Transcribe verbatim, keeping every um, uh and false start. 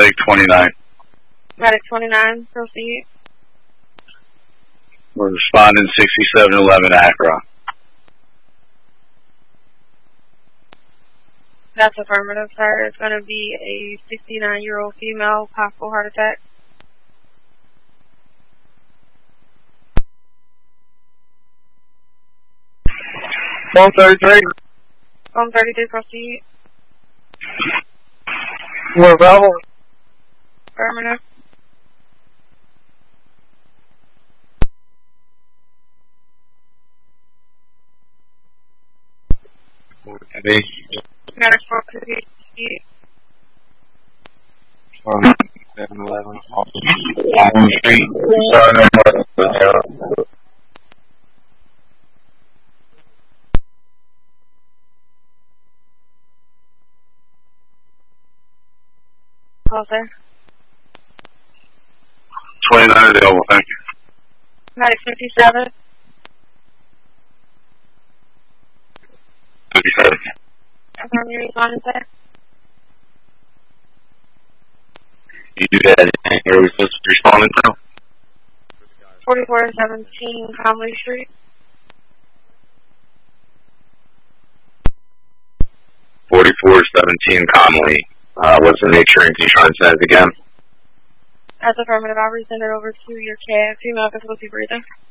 Medic twenty-nine. Medic twenty-nine, proceed. We're responding sixty-seven eleven Acra. That's affirmative, sir. It's going to be a sixty-nine-year-old female, possible heart attack. one thirty-three. one thirty-three, proceed. We're available. Affirmative. Heavy. Medic four, proceed. seven eleven. Allen Street. Sorry. Call, sir. twenty-nine available, thank you. Medic fifty-seven. fifty-seven. Affirm your responding, sir. You do that, and here we're supposed to be responding to? forty-four seventeen Conley Street. forty-four seventeen Conley. Uh, what's the nature, and can you try and say it again? That's affirmative. I'll resend it over to your cab. Female difficulty breathing.